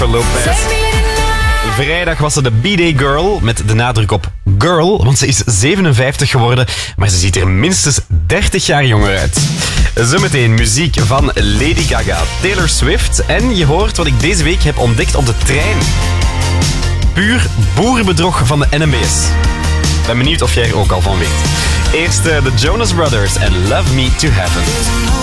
Lopez. Vrijdag was ze de B-Day Girl met de nadruk op girl, want ze is 57 geworden, maar ze ziet er minstens 30 jaar jonger uit. Zometeen muziek van Lady Gaga, Taylor Swift en je hoort wat ik deze week heb ontdekt op de trein. Puur boerenbedrog van de NMB's. Ben benieuwd of jij er ook al van weet. Eerst de Jonas Brothers en Love Me to Heaven.